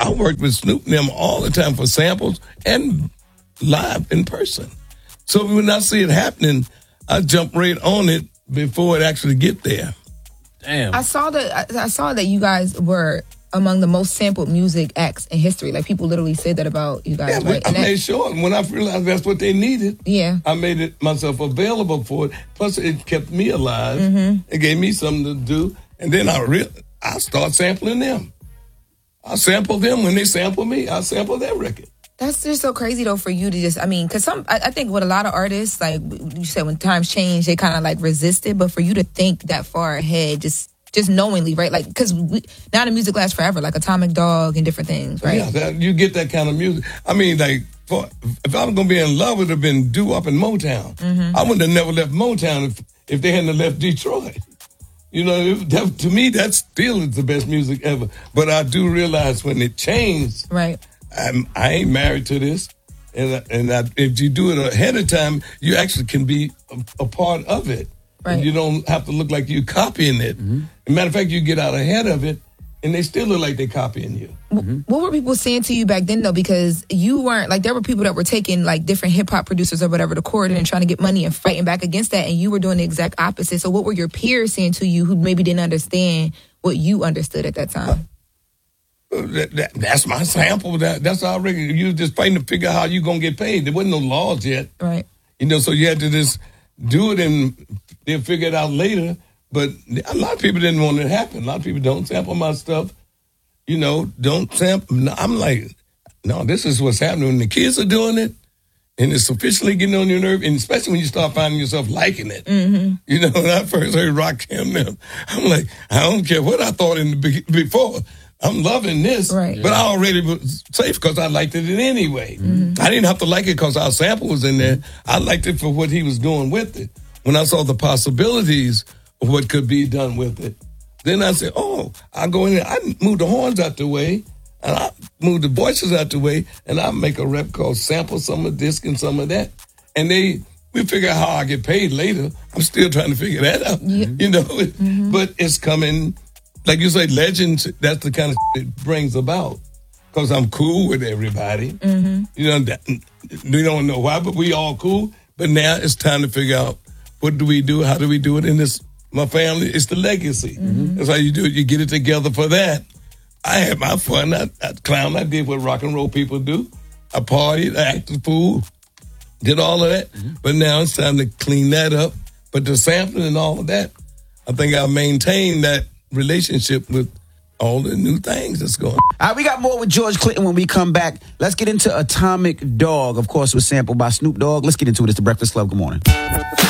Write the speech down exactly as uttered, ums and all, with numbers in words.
I worked with Snoop and them all the time for samples and live in person. So when I see it happening, I jump right on it before it actually get there. Damn. I saw that. I, I saw that you guys were among the most sampled music acts in history. Like, people literally said that about you guys, Yeah, right? I And made that, sure. And when I realized that's what they needed, yeah, I made it myself available for it. Plus, it kept me alive. Mm-hmm. It gave me something to do. And then I re- I start sampling them. I sample them when they sample me. I sample their record. that's just so crazy though for you to just. I mean, because some, I, I think with a lot of artists, like you said, when times change, they kind of like resist it. But for you to think that far ahead, just. Just knowingly, right? Like, because now the music lasts forever, like Atomic Dog and different things, right? Yeah, that, you get that kind of music. I mean, like, for, if I was going to be in love, it would have been doo-wop in Motown. Mm-hmm. I wouldn't have never left Motown if, if they hadn't left Detroit. You know, if, that, to me, that still is the best music ever. But I do realize when it changed, right? I'm, I ain't married to this. And, and I, if you do it ahead of time, you actually can be a, a part of it. Right. And you don't have to look like you're copying it. Mm-hmm. As a matter of fact, you get out ahead of it, and they still look like they're copying you. Mm-hmm. What were people saying to you back then, though? Because you weren't, like, there were people that were taking, like, different hip-hop producers or whatever to court and trying to get money and fighting back against that, and you were doing the exact opposite. So what were your peers saying to you who maybe didn't understand what you understood at that time? Uh, that, that, that's my sample. That, that's already, you was just fighting to figure out how you going to get paid. There wasn't no laws yet. Right. You know, so you had to just do it and they'll figure it out later. But a lot of people didn't want it to happen. A lot of people don't sample my stuff. You know, don't sample. I'm like, no, this is what's happening. When the kids are doing it, and it's officially getting on your nerve, and especially when you start finding yourself liking it. Mm-hmm. You know, when I first heard Rakim, I'm like, I don't care what I thought in the be- before. I'm loving this, right. But I already was safe because I liked it anyway. Mm-hmm. I didn't have to like it because our sample was in there. I liked it for what he was doing with it. When I saw the possibilities of what could be done with it, then I said, oh, I go in there. I move the horns out the way, and I move the voices out the way, and I make a rep called Sample Some of This and Some of That. And they, we figure out how I get paid later. I'm still trying to figure that out, yeah. you know. Mm-hmm. But it's coming. Like you say, legends, that's the kind of shit it brings about. Because I'm cool with everybody. Mm-hmm. You know, that, we don't know why, but we all cool. But now it's time to figure out, what do we do? How do we do it in this, my family? It's the legacy. Mm-hmm. That's how you do it. You get it together for that. I had my fun. I, I clown. I did what rock and roll people do. I partied, I acted fool, did all of that. Mm-hmm. But now it's time to clean that up. But the sampling and all of that, I think I'll maintain that relationship with all the new things that's going on. All right, we got more with George Clinton when we come back. Let's get into Atomic Dog. Of course, was sampled by Snoop Dogg. Let's get into it. It's The Breakfast Club. Good morning.